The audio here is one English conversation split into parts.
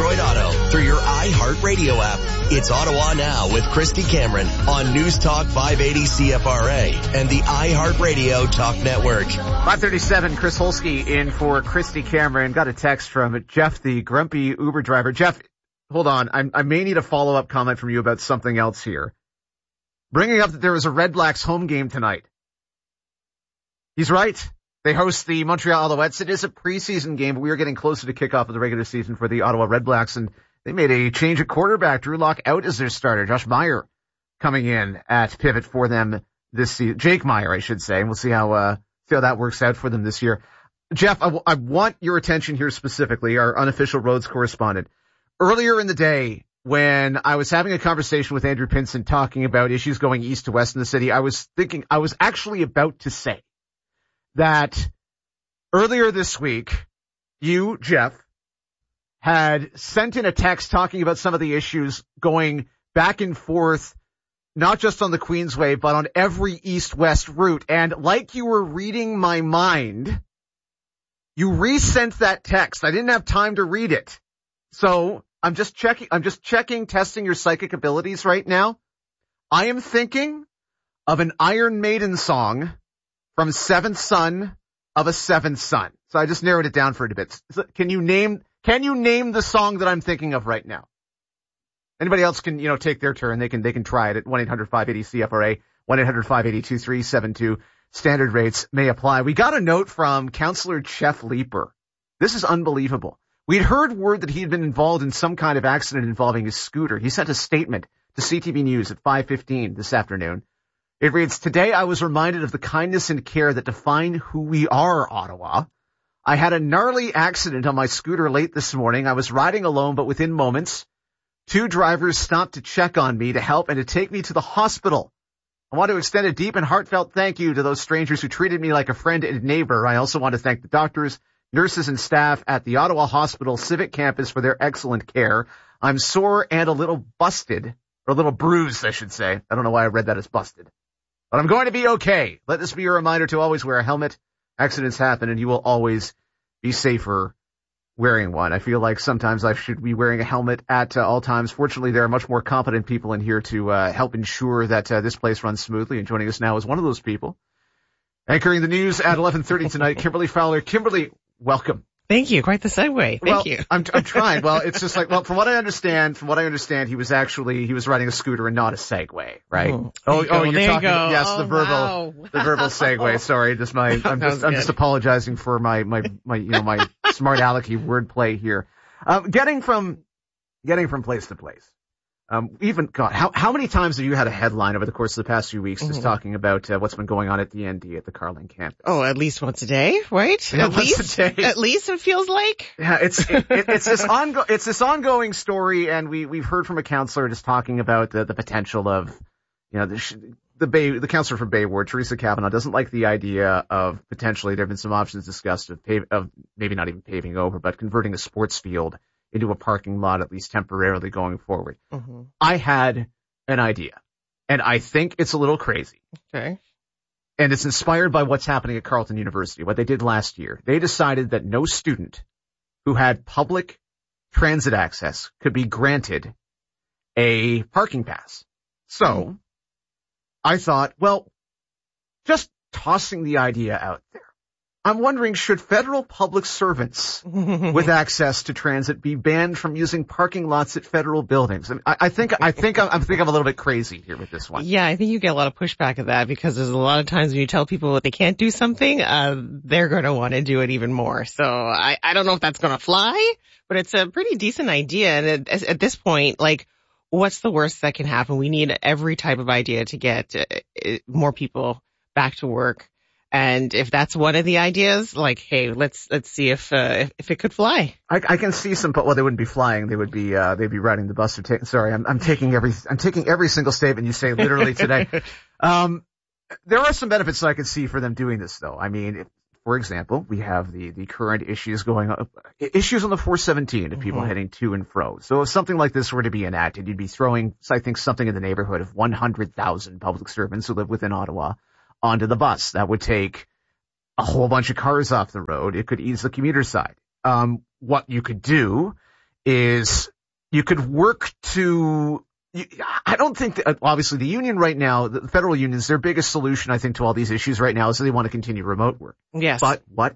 Detroit Auto through your iHeartRadio app. It's Ottawa Now with Christy Cameron on News Talk 580 CFRA and the iHeartRadio Talk Network. 5:37, Chris Holsky in for Christy Cameron. Got a text from Jeff, the grumpy Uber driver. Jeff, hold on. I may need a follow-up comment from you about something else here. Bringing up that there was a Red Blacks home game tonight. He's right. They host the Montreal Alouettes. It is a preseason game, but we are getting closer to kickoff of the regular season for the Ottawa Red Blacks, and they made a change at quarterback. Drew Lock out as their starter. Josh Meyer coming in at pivot for them this season. Jake Meyer, I should say. And we'll see how that works out for them this year. Jeff, I want your attention here specifically, our unofficial roads correspondent. Earlier in the day, when I was having a conversation with Andrew Pinson talking about issues going east to west in the city, I was actually about to say that earlier this week, you, Jeff, had sent in a text talking about some of the issues going back and forth, not just on the Queensway, but on every east-west route. And like you were reading my mind, you resent that text. I didn't have time to read it. So I'm just testing your psychic abilities right now. I am thinking of an Iron Maiden song from Seventh Son of a Seventh Son. So I just narrowed it down for a bit. Can you name the song that I'm thinking of right now? Anybody else can, take their turn. They can try it at 1-800-580-CFRA, 1-800-580-2372. Standard rates may apply. We got a note from Councillor Chef Leeper. This is unbelievable. We'd heard word that he had been involved in some kind of accident involving his scooter. He sent a statement to CTV News at 5:15 this afternoon. It reads, "Today I was reminded of the kindness and care that define who we are, Ottawa. I had a gnarly accident on my scooter late this morning. I was riding alone, but within moments, 2 drivers stopped to check on me, to help, and to take me to the hospital. I want to extend a deep and heartfelt thank you to those strangers who treated me like a friend and neighbor. I also want to thank the doctors, nurses, and staff at the Ottawa Hospital Civic Campus for their excellent care. I'm sore and a little busted, or a little bruised, I should say. I don't know why I read that as busted. But I'm going to be okay. Let this be a reminder to always wear a helmet. Accidents happen, and you will always be safer wearing one. I feel like sometimes I should be wearing a helmet at all times. Fortunately, there are much more competent people in here to help ensure that this place runs smoothly. And joining us now is one of those people. Anchoring the news at 11:30 tonight, Kimberly Fowler. Kimberly, welcome. Thank you. Quite the segue. Thank you. I'm trying. Well, it's just like, from what I understand, he was riding a scooter and not a Segway, right? You're talking, yes, the verbal segue. Sorry, I'm just apologizing for my smart alecky wordplay here. Getting from place to place. How many times have you had a headline over the course of the past few weeks just talking about what's been going on at the ND at the Carling campus? Oh, at least once a day, right? Yeah, once a day. At least it feels like. Yeah, it's this ongoing story, and we've heard from a counselor just talking about the potential of, the counselor from Bay Ward, Teresa Kavanaugh, doesn't like the idea of potentially, there have been some options discussed of maybe not even paving over, but converting a sports field into a parking lot, at least temporarily going forward. Mm-hmm. I had an idea, and I think it's a little crazy. Okay. And it's inspired by what's happening at Carleton University, what they did last year. They decided that no student who had public transit access could be granted a parking pass. So I thought, well, just tossing the idea out there. I'm wondering, should federal public servants with access to transit be banned from using parking lots at federal buildings? I think I'm a little bit crazy here with this one. Yeah, I think you get a lot of pushback of that, because there's a lot of times when you tell people that they can't do something, they're going to want to do it even more. So I don't know if that's going to fly, but it's a pretty decent idea. And at this point, like, what's the worst that can happen? We need every type of idea to get more people back to work. And if that's one of the ideas, like, hey, let's see if it could fly. I can see some, well, they wouldn't be flying. They would be, they'd be riding the bus sorry, I'm taking every single statement you say literally today. There are some benefits that I could see for them doing this, though. I mean, for example, we have the current issues going on, issues on the 417 of people heading to and fro. So if something like this were to be enacted, you'd be throwing, I think, something in the neighborhood of 100,000 public servants who live within Ottawa onto the bus. That would take a whole bunch of cars off the road. It could ease the commuter side. What you could do is you could work to, I don't think that, obviously the union right now, the federal unions, their biggest solution, I think, to all these issues right now is that they want to continue remote work. Yes. But what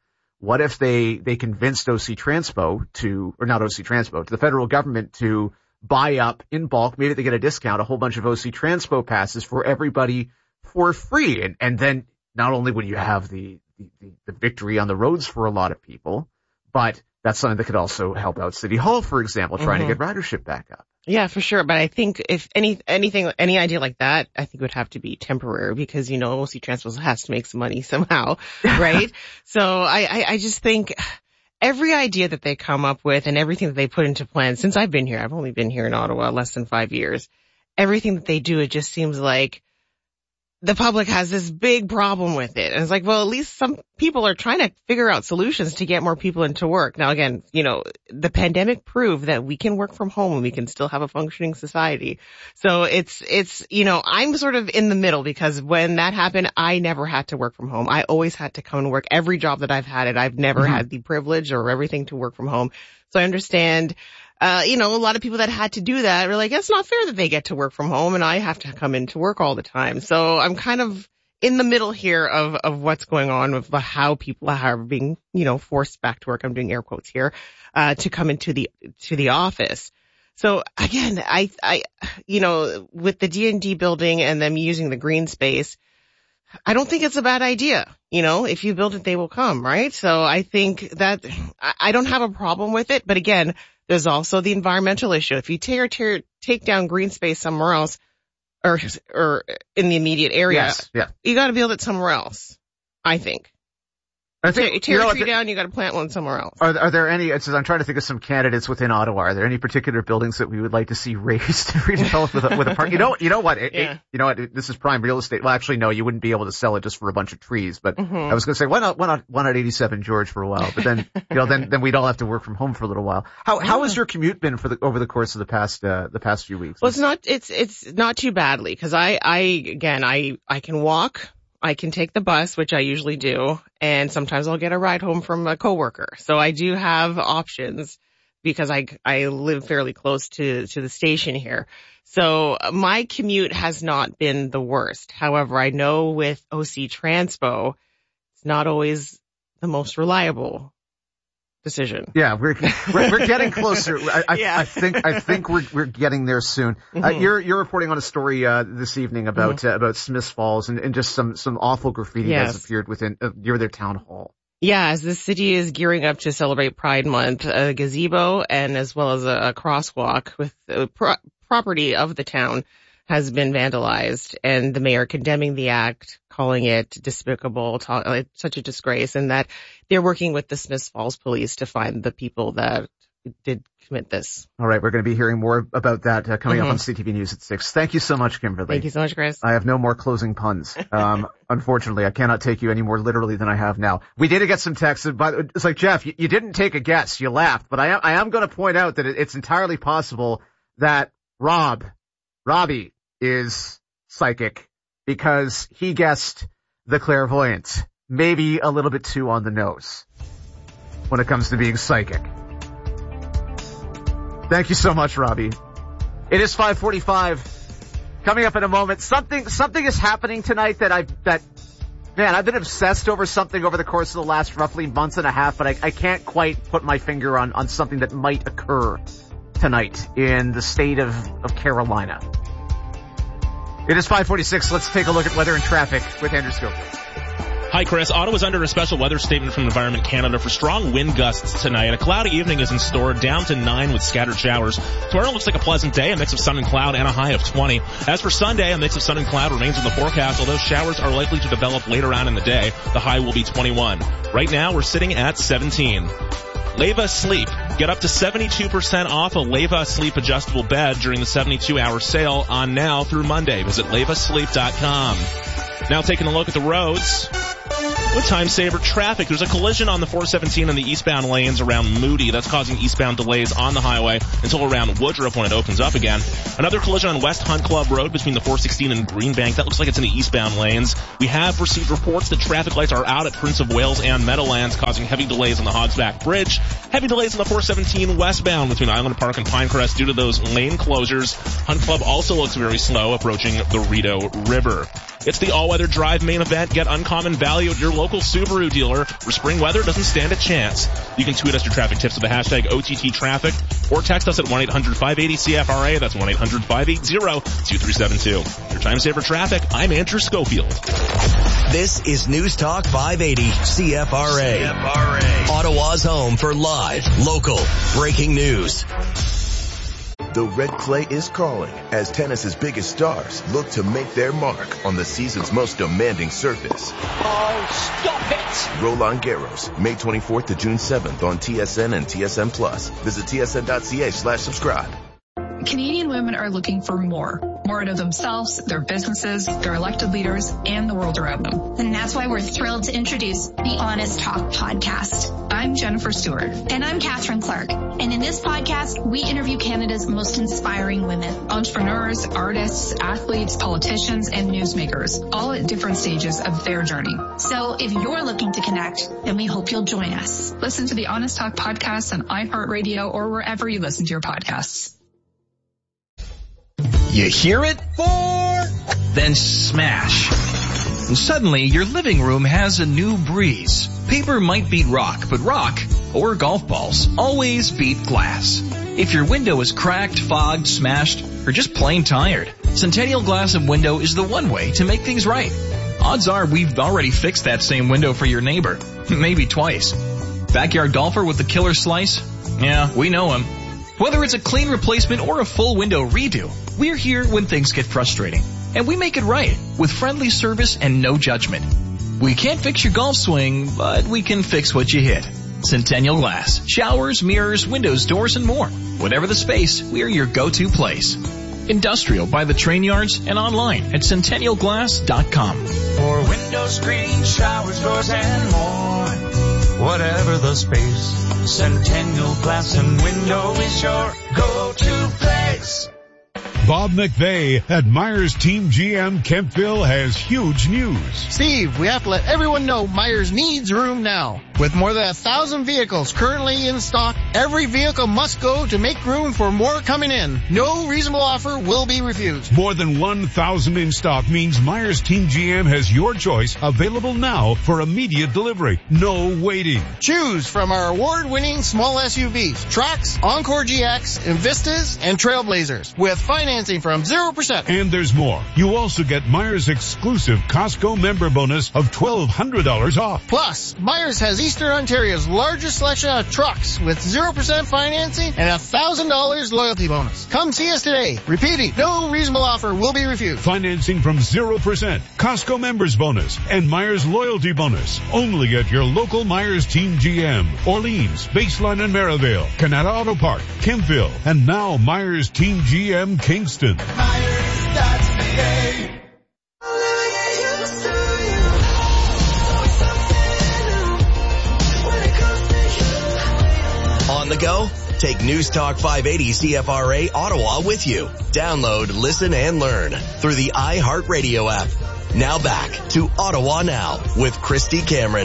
if they convinced OC Transpo to the federal government to buy up in bulk, maybe they get a discount, a whole bunch of OC Transpo passes for everybody for free. And then not only would you have the victory on the roads for a lot of people, but that's something that could also help out City Hall, for example, trying to get ridership back up. Yeah, for sure. But I think if any idea like that, I think would have to be temporary because, OC Transpo has to make some money somehow, right? So I just think every idea that they come up with and everything that they put into plan since I've been here, I've only been here in Ottawa less than 5 years, everything that they do, it just seems like the public has this big problem with it. And it's like, well, at least some people are trying to figure out solutions to get more people into work. Now, again, the pandemic proved that we can work from home and we can still have a functioning society. So it's, I'm sort of in the middle because when that happened, I never had to work from home. I always had to come and work. Every job that I've had I've never had the privilege or everything to work from home. So I understand, a lot of people that had to do that are like, it's not fair that they get to work from home and I have to come into work all the time. So I'm kind of in the middle here of what's going on with how people are being, forced back to work. I'm doing air quotes here, to come into the office. So again, I with the D&D building and them using the green space, I don't think it's a bad idea. If you build it, they will come, right? So I think that I don't have a problem with it. But again, there's also the environmental issue. If you take down green space somewhere else or in the immediate area, you got to build it somewhere else, I think. I think tear a tree down, you got to plant one somewhere else. Are there any? I'm trying to think of some candidates within Ottawa. Are there any particular buildings that we would like to see raised and redeveloped with a park? You know what? This is prime real estate. Well, actually, no, you wouldn't be able to sell it just for a bunch of trees. But I was going to say, why not 87 George for a while? But then, then we'd all have to work from home for a little while. How has your commute been over the course of the past few weeks? Well, it's not too badly because I can walk. I can take the bus, which I usually do, and sometimes I'll get a ride home from a coworker. So I do have options because I live fairly close to the station here. So my commute has not been the worst. However, I know with OC Transpo, it's not always the most reliable decision. Yeah, we're getting closer. I think we're getting there soon. You're reporting on a story this evening about Smiths Falls and just some awful graffiti that's appeared near their town hall. Yeah, as the city is gearing up to celebrate Pride Month, a gazebo and as well as a crosswalk with property of the town has been vandalized, and the mayor condemning the act, calling it despicable, such a disgrace, and that they're working with the Smiths Falls police to find the people that did commit this. All right, we're going to be hearing more about that coming up on CTV News at 6. Thank you so much, Kimberly. Thank you so much, Chris. I have no more closing puns. Unfortunately, I cannot take you any more literally than I have now. We did get some texts. It's like, Jeff, you didn't take a guess. You laughed. But I am going to point out that it's entirely possible that Robbie is psychic because he guessed the clairvoyant, maybe a little bit too on the nose when it comes to being psychic. Thank you so much, Robbie. It is 5:45. Coming up in a moment, something is happening tonight that I've been obsessed over something over the course of the last roughly month and a half, but I can't quite put my finger on something that might occur tonight in the state of Carolina. It is 5:46. Let's take a look at weather and traffic with Andrew Schofield. Hi, Chris. Ottawa's under a special weather statement from Environment Canada for strong wind gusts tonight. A cloudy evening is in store, down to 9 with scattered showers. Tomorrow looks like a pleasant day, a mix of sun and cloud and a high of 20. As for Sunday, a mix of sun and cloud remains in the forecast, although showers are likely to develop later on in the day. The high will be 21. Right now, we're sitting at 17. Leva Sleep. Get up to 72% off a Leva Sleep adjustable bed during the 72-hour sale on now through Monday. Visit levasleep.com. Now taking a look at the roads. With time saver traffic, there's a collision on the 417 in the eastbound lanes around Moody. That's causing eastbound delays on the highway until around Woodruff when it opens up again. Another collision on West Hunt Club Road between the 416 and Greenbank. That looks like it's in the eastbound lanes. We have received reports that traffic lights are out at Prince of Wales and Meadowlands, causing heavy delays on the Hogsback Bridge. Heavy delays on the 417 westbound between Island Park and Pinecrest due to those lane closures. Hunt Club also looks very slow approaching the Rito River. It's the all-weather drive main event. Get uncommon value at your local Subaru dealer where spring weather doesn't stand a chance. You can tweet us your traffic tips with the hashtag OTTTraffic or text us at 1-800-580-CFRA. That's 1-800-580-2372. Your time saver traffic, I'm Andrew Schofield. This is News Talk 580 CFRA. Ottawa's home for live, local, breaking news. The red clay is calling as tennis's biggest stars look to make their mark on the season's most demanding surface. Oh, stop it! Roland Garros, May 24th to June 7th on TSN and TSN Plus. Visit tsn.ca/subscribe. Canadian women are looking for more out of themselves, their businesses, their elected leaders, and the world around them. And that's why we're thrilled to introduce the Honest Talk podcast. I'm Jennifer Stewart. And I'm Catherine Clark. And in this podcast, we interview Canada's most inspiring women. Entrepreneurs, artists, athletes, politicians, and newsmakers, all at different stages of their journey. So if you're looking to connect, then we hope you'll join us. Listen to the Honest Talk podcast on iHeartRadio or wherever you listen to your podcasts. You hear it? Then smash. And suddenly, your living room has a new breeze. Paper might beat rock, but rock, or golf balls, always beat glass. If your window is cracked, fogged, smashed, or just plain tired, Centennial Glass and Window is the one way to make things right. Odds are we've already fixed that same window for your neighbor. Maybe twice. Backyard golfer with the killer slice? Yeah, we know him. Whether it's a clean replacement or a full window redo, we're here when things get frustrating. And we make it right with friendly service and no judgment. We can't fix your golf swing, but we can fix what you hit. Centennial Glass. Showers, mirrors, windows, doors, and more. Whatever the space, we're your go-to place. Industrial by the train yards and online at centennialglass.com. For window screens, showers, doors, and more. Whatever the space, Centennial Glass and Window is your go-to place. Bob McVeigh at Myers Team GM Kempville has huge news. Steve, we have to let everyone know Myers needs room now. With more than 1,000 vehicles currently in stock, every vehicle must go to make room for more coming in. No reasonable offer will be refused. More than 1,000 in stock means Myers Team GM has your choice available now for immediate delivery. No waiting. Choose from our award-winning small SUVs, Trax, Encore GX, Invistas, and Trailblazers with financing from 0%. And there's more. You also get Myers' exclusive Costco member bonus of $1,200 off. Plus, Myers has Eastern Ontario's largest selection of trucks with 0% financing and $1,000 loyalty bonus. Come see us today. Repeating, no reasonable offer will be refused. Financing from 0%, Costco members bonus, and Myers loyalty bonus. Only at your local Myers Team GM, Orleans, Baseline and Merivale, Canada Auto Park, Kempville, and now Myers Team GM Kingston. Myers.ca. On the go? Take News Talk 580 CFRA Ottawa with you. Download, listen, and learn through the iHeartRadio app. Now back to Ottawa Now with Christy Cameron.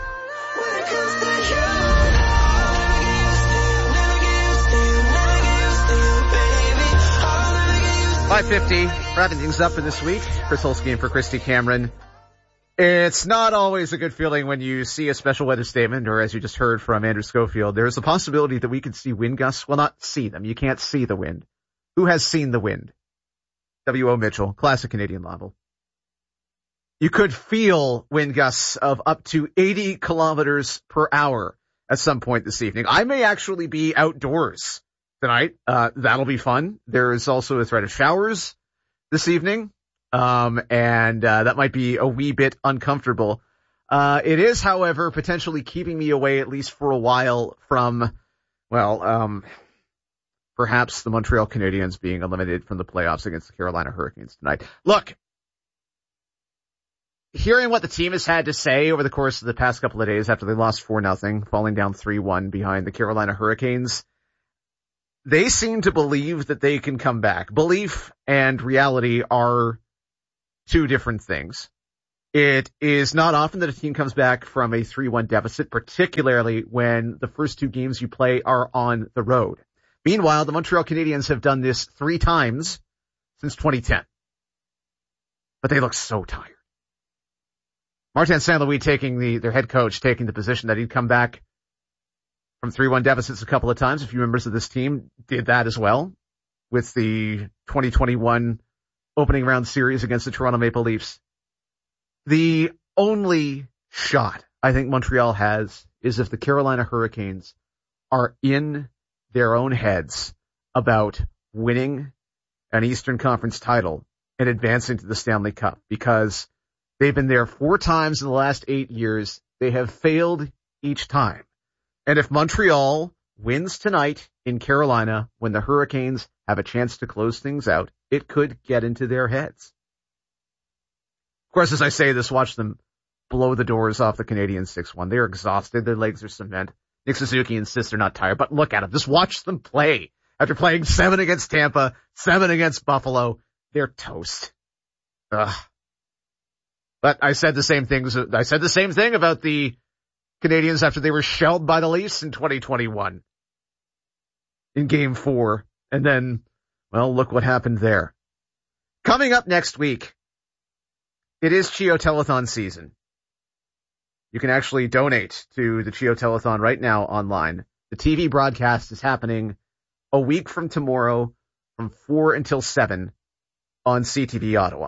5:50, wrapping things up for this week. Chris Holsky in for Christy Cameron. It's not always a good feeling when you see a special weather statement, or as you just heard from Andrew Schofield, there's a possibility that we could see wind gusts. Well, not see them. You can't see the wind. Who has seen the wind? W.O. Mitchell, classic Canadian novel. You could feel wind gusts of up to 80 kilometers per hour at some point this evening. I may actually be outdoors tonight. That'll be fun. There is also a threat of showers this evening. And that might be a wee bit uncomfortable. It is, however, potentially keeping me away at least for a while from, perhaps the Montreal Canadiens being eliminated from the playoffs against the Carolina Hurricanes tonight. Look, hearing what the team has had to say over the course of the past couple of days after they lost 4-0, falling down 3-1 behind the Carolina Hurricanes, they seem to believe that they can come back. Belief and reality are two different things. It is not often that a team comes back from a 3-1 deficit, particularly when the first two games you play are on the road. Meanwhile, the Montreal Canadiens have done this 3 times since 2010. But they look so tired. Martin St. Louis their head coach, taking the position that he'd come back from 3-1 deficits a couple of times. A few members of this team did that as well with the 2021 opening round series against the Toronto Maple Leafs. The only shot I think Montreal has is if the Carolina Hurricanes are in their own heads about winning an Eastern Conference title and advancing to the Stanley Cup, because they've been there 4 times in the last 8 years. They have failed each time. And if Montreal wins tonight in Carolina when the Hurricanes have a chance to close things out, it could get into their heads. Of course, as I say this, watch them blow the doors off the Canadiens 6-1. They're exhausted. Their legs are cement. Nick Suzuki insists they're not tired, but look at them. Just watch them play. After playing 7 against Tampa, 7 against Buffalo, they're toast. Ugh. But I said the same thing about the Canadiens after they were shelled by the Leafs in 2021 in Game 4. And then, well, look what happened there. Coming up next week, it is Chio Telethon season. You can actually donate to the Chio Telethon right now online. The TV broadcast is happening a week from tomorrow from 4 until 7 on CTV Ottawa.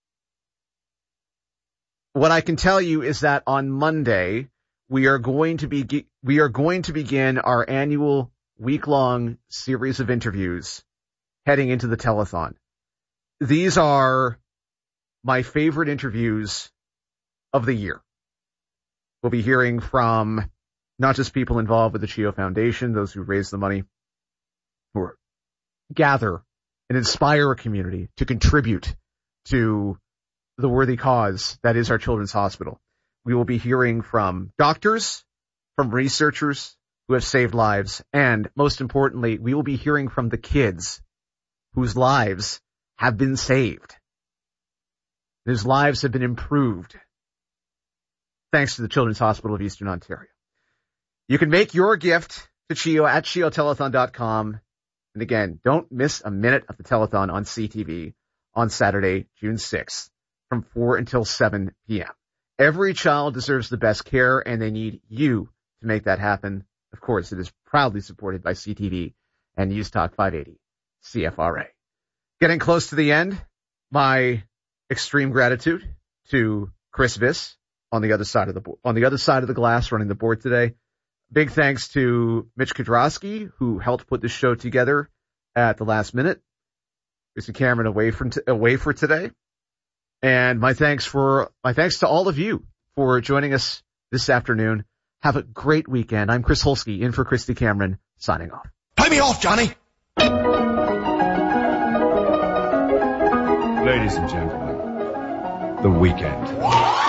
What I can tell you is that on Monday, we are going to begin our annual week-long series of interviews heading into the telethon. These are my favorite interviews of the year. We'll be hearing from not just people involved with the Chio Foundation, those who raise the money, who gather and inspire a community to contribute to the worthy cause that is our children's hospital. We will be hearing from doctors, from researchers who have saved lives, and most importantly, we will be hearing from the kids whose lives have been saved, whose lives have been improved, thanks to the Children's Hospital of Eastern Ontario. You can make your gift to Chio at chiotelethon.com. And again, don't miss a minute of the telethon on CTV on Saturday, June 6th from 4 until 7 p.m. Every child deserves the best care, and they need you to make that happen. Of course, it is proudly supported by CTV and News Talk 580 CFRA. Getting close to the end, my extreme gratitude to Chris Viss on the other side of the glass running the board today. Big thanks to Mitch Kudrowski, who helped put this show together at the last minute. Mr. Cameron away for today. And my thanks to all of you for joining us this afternoon. Have a great weekend. I'm Chris Holsky in for Christy Cameron, signing off. Play me off, Johnny! Ladies and gentlemen, The Weekend.